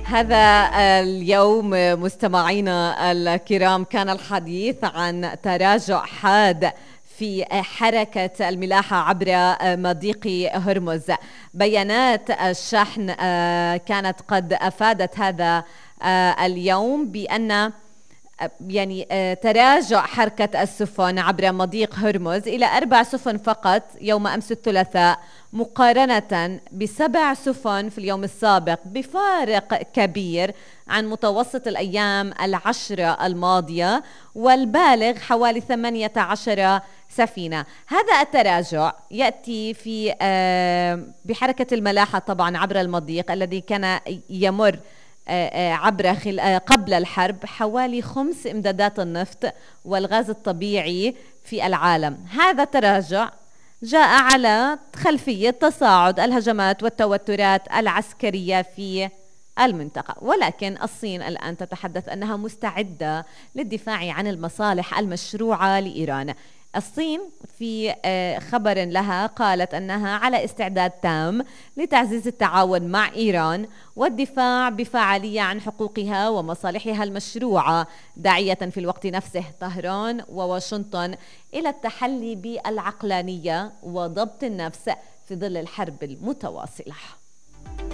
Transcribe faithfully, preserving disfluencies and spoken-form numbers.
هذا اليوم مستمعينا الكرام كان الحديث عن تراجع حاد في حركة الملاحة عبر مضيق هرمز. بيانات الشحن كانت قد أفادت هذا اليوم بأن يعني تراجع حركة السفن عبر مضيق هرمز إلى أربع سفن فقط يوم أمس الثلاثاء، مقارنة بسبع سفن في اليوم السابق، بفارق كبير عن متوسط الأيام العشرة الماضية، والبالغ حوالي ثمانية عشر سفينة. هذا التراجع يأتي في بحركة الملاحة طبعا عبر المضيق الذي كان يمر عبر قبل الحرب حوالي خمس إمدادات النفط والغاز الطبيعي في العالم. هذا التراجع جاء على خلفية تصاعد الهجمات والتوترات العسكرية في المنطقة، ولكن الصين الآن تتحدث أنها مستعدة للدفاع عن المصالح المشروعة لإيران. الصين في خبر لها قالت أنها على استعداد تام لتعزيز التعاون مع إيران والدفاع بفعالية عن حقوقها ومصالحها المشروعة، داعية في الوقت نفسه طهران وواشنطن إلى التحلي بالعقلانية وضبط النفس في ظل الحرب المتواصلة.